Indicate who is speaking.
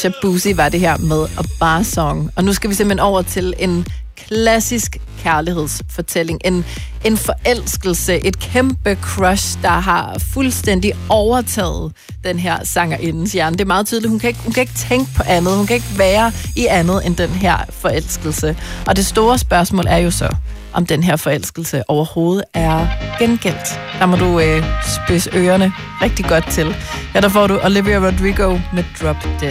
Speaker 1: Shabuzi var det her med A Bar Song. Og nu skal vi simpelthen over til en klassisk kærlighedsfortælling. En forelskelse, et kæmpe crush, der har fuldstændig overtaget den her sangerindens hjerne. Det er meget tydeligt. Hun kan ikke tænke på andet. Hun kan ikke være i andet end den her forelskelse. Og det store spørgsmål er jo så, om den her forelskelse overhovedet er gengældt. Der må du spidse ørerne rigtig godt til. Ja, der får du Olivia Rodrigo med Drop Dead.